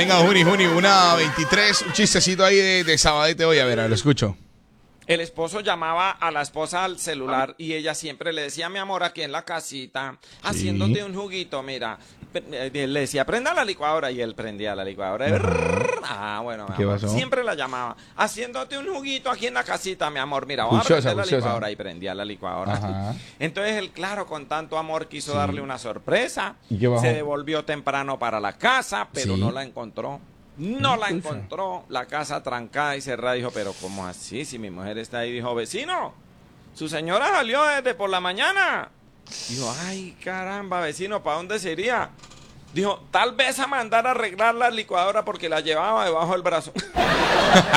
Venga, Juni, 1:23. Un chistecito ahí de Sabadete hoy. A ver, lo escucho. El esposo llamaba a la esposa al celular y ella siempre le decía, mi amor, aquí en la casita, haciéndote un juguito, mira. Le decía, prenda la licuadora y él prendía la licuadora. Bueno, mi ¿Qué amor, pasó? siempre la llamaba, haciéndote un juguito aquí en la casita, mi amor, mira, vamos a prender la licuadora y prendía la licuadora. Ajá. Entonces él, claro, con tanto amor quiso darle una sorpresa, ¿Y qué bajó? se devolvió temprano para la casa, pero Sí. no la encontró. No la encontró, la casa trancada y cerrada. Dijo, pero ¿cómo así? Si mi mujer está ahí. Dijo, vecino, su señora salió desde por la mañana. Dijo, ay, caramba, vecino, ¿para dónde se iría? Dijo, tal vez a mandar a arreglar la licuadora porque la llevaba debajo del brazo.